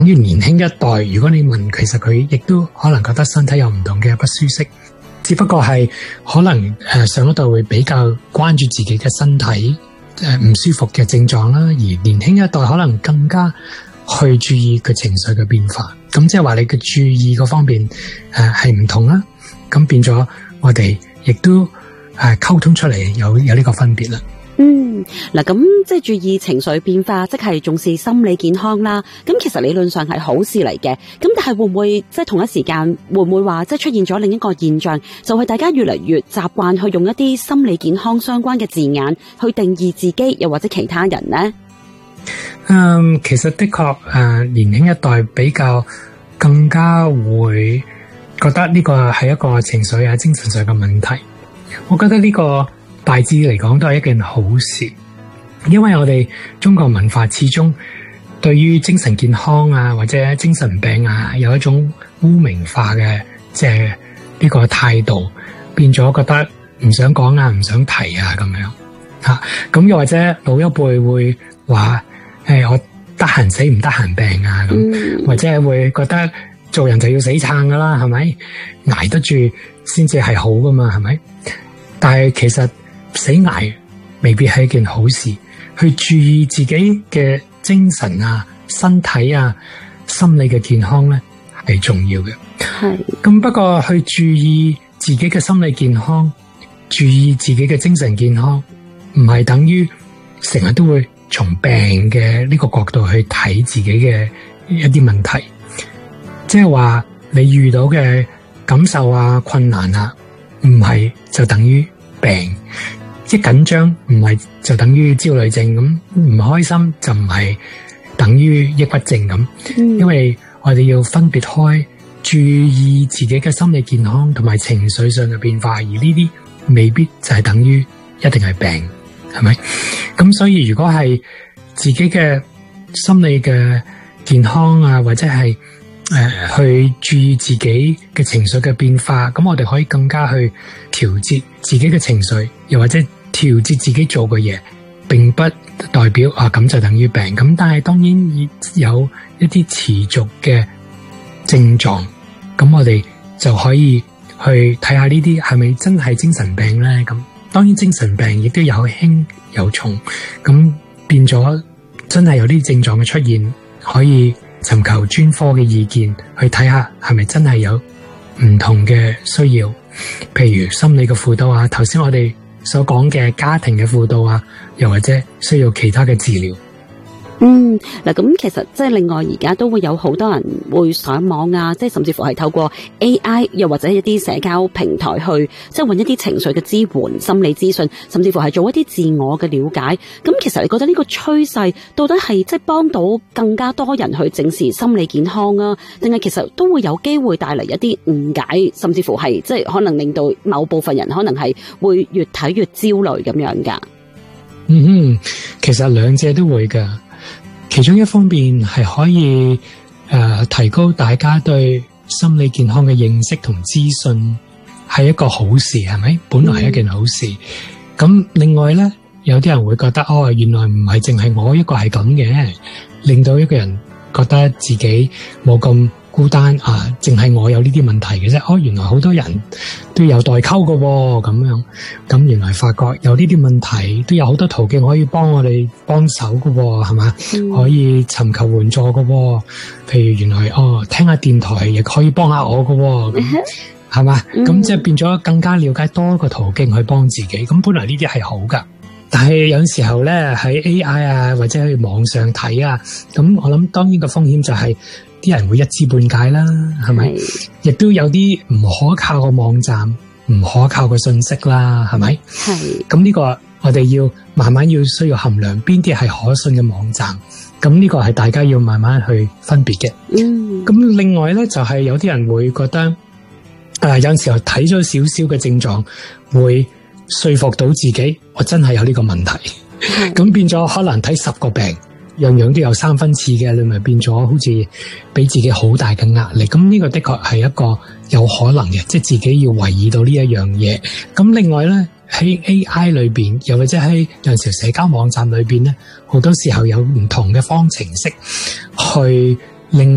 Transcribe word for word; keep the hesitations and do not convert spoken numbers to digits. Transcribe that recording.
於年輕一代，如果你問，其實佢亦都可能覺得身體有唔同嘅不舒適，只不過係可能誒上一代會比較關注自己嘅身體誒唔舒服嘅症狀啦，而年輕一代可能更加去注意佢情緒嘅變化。咁即係話你嘅注意嗰方面誒係唔同啦，咁變咗我哋亦都誒溝通出嚟有有呢個分別啦。 嗯，嗱，咁即係注意情緒變化，即係重視心理健康啦。咁其實理論上係好事嚟嘅。咁但係會唔會即係同一時間會唔會話即係出現咗另一個現象，就係大家越嚟越習慣去用一啲心理健康相關嘅字眼去定義自己，又或者其他人呢？ 嗯，其實的確誒，年輕一代比較更加會覺得呢個係一個情緒啊、精神上嘅問題。我覺得呢個大致嚟講都係一件好事，因為我哋中國文化始終對於精神健康啊或者精神病啊有一種污名化嘅即係呢個態度，變咗覺得唔想講啊、唔想提啊咁樣吓。咁又或者老一輩會話誒，我得閒死唔得閒病啊咁，嗯、或者係會覺得做人就要死撐噶啦，係咪？捱得住先至係好噶嘛，係咪？但係其實死捱未必係一件好事，去注意自己嘅精神啊、身體啊、心理嘅健康咧係重要嘅。係咁，不過去注意自己嘅心理健康、注意自己嘅精神健康，唔係等於成日都會從病嘅呢個角度去睇自己嘅一啲問題。即係話你遇到嘅感受啊、困難啊，唔係就等於病。即緊張唔係就等於焦慮症，咁唔開心就唔係等於抑鬱症咁。嗯、因為我哋要分別開，注意自己嘅心理健康同埋情緒上嘅變化，而呢啲未必就係等於一定係病，係咪？咁所以如果係自己嘅心理嘅健康啊，或者係誒、呃、去注意自己嘅情緒嘅變化，咁我哋可以更加去調節自己嘅情緒，又或者調節自己做嘅嘢，並不代表啊咁就等於病。咁但係當然有一啲持續嘅症狀，咁我哋就可以去睇下呢啲係咪真係精神病咧？咁當然精神病亦都有輕有重，咁變咗真係有啲症狀嘅出現，可以尋求專科嘅意見去睇下係咪真係有唔同嘅需要，譬如心理嘅輔導啊，頭先我哋所講嘅家庭嘅輔導啊，又或者需要其他嘅治療。 嗯，嗱，咁其實即係另外而家都會有好多人會上網啊，即係甚至乎係透過 A I 又或者一啲社交平台去即係揾一啲情緒嘅支援、心理資訊，甚至乎係做一啲自我嘅了解。咁其實你覺得呢個趨勢到底係即係幫到更加多人去正視心理健康啊，定係其實都會有機會帶嚟一啲誤解，甚至乎係即係可能令到某部分人可能係會越睇越焦慮咁樣噶？ 嗯哼，其實兩者都會噶。其中一方面係可以誒、呃、提高大家對心理健康嘅認識同資訊，係一個好事，係咪？本來係一件好事。咁、嗯、另外咧，有啲人會覺得哦，原來唔係淨係我一個係咁嘅，令到一個人覺得自己冇咁孤單啊，淨係我有呢啲問題嘅啫。哦，原來好多人都有代溝嘅喎，咁樣咁原來發覺有呢啲問題，都有好多途徑可以幫我哋幫手嘅喎，係嘛？嗯、可以尋求援助嘅喎。譬如原來哦，聽下電台亦可以幫下我嘅喎，咁係嘛？咁、嗯、即係變咗更加了解多個途徑去幫自己。咁本來呢啲係好㗎。但係有時候咧喺 A I 啊或者去網上睇啊，咁我諗當然個風險就係啲人會一知半解啦，係咪？亦都有啲唔可靠嘅網站、唔可靠嘅信息啦，係咪？係。咁呢個我哋要慢慢要需要衡量邊啲係可信嘅網站，咁呢個係大家要慢慢去分別嘅。嗯。咁另外咧就係、是、有啲人會覺得，誒、呃、有陣時候睇咗少少嘅症狀會說服到自己，我真係有呢個問題，咁、嗯、變咗可能睇十個病，樣樣都有三分似嘅，你咪變咗好似俾自己好大嘅壓力。咁呢個的確係一個有可能嘅，即係自己要留意到呢一樣嘢。咁另外咧喺 A I 裏邊，又或者喺有陣時社交網站裏邊咧，好多時候有唔同嘅方程式去令